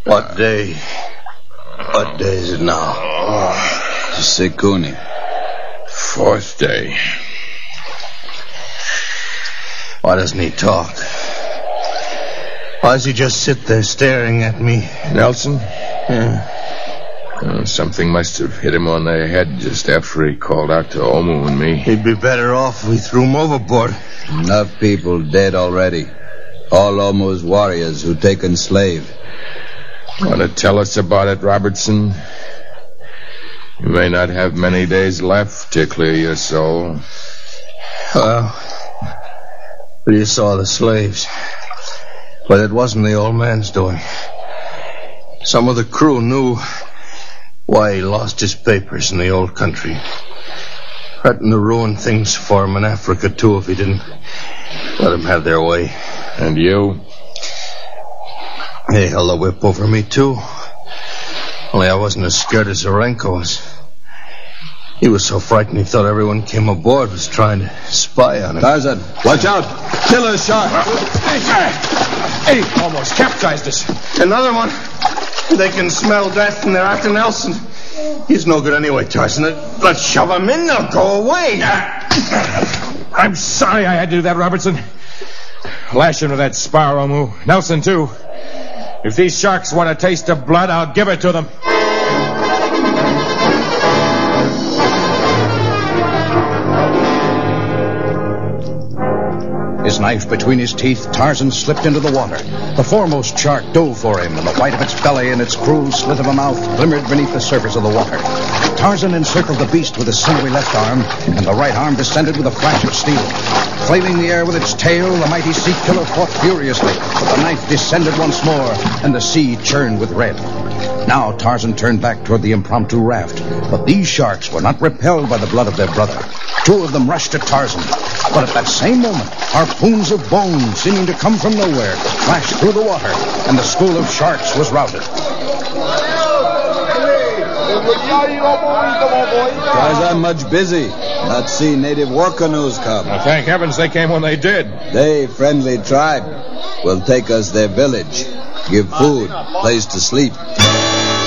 What day? What day is it now? Sekuni. 4th day. Why doesn't he talk? Why does he just sit there staring at me? Nelson? Yeah. Something must have hit him on the head just after he called out to Omu and me. He'd be better off if we threw him overboard. Enough people dead already. All Omu's warriors who taken slave. Want to tell us about it, Robertson? You may not have many days left to clear your soul. Well, you saw the slaves. But it wasn't the old man's doing. Some of the crew knew why he lost his papers in the old country. Threatened to ruin things for him in Africa, too, if he didn't let them have their way. And you? They held a whip over me, too. Only I wasn't as scared as Zarenko was. He was so frightened he thought everyone came aboard was trying to spy on him. Tarzan, watch out! Killer shark! Hey, almost capsized us. Another one. They can smell death and they're after Nelson. He's no good anyway, Tarzan. Let's shove him in. They'll go away. I'm sorry I had to do that, Robertson. Lash him to that spar, Omu. Nelson, too. If these sharks want a taste of blood, I'll give it to them. His knife between his teeth, Tarzan slipped into the water. The foremost shark dove for him, and the white of its belly and its cruel slit of a mouth glimmered beneath the surface of the water. Tarzan encircled the beast with his sinewy left arm, and the right arm descended with a flash of steel. Flailing the air with its tail, the mighty sea killer fought furiously, but the knife descended once more, and the sea churned with red. Now Tarzan turned back toward the impromptu raft, but these sharks were not repelled by the blood of their brother. 2 of them rushed at Tarzan, but at that same moment, harpoons of bone, seeming to come from nowhere, flashed through the water, and the school of sharks was routed. Tarzan much busy. Not see native war canoes come. Well, thank heavens they came when they did. They, friendly tribe, will take us their village. Give food, place to sleep.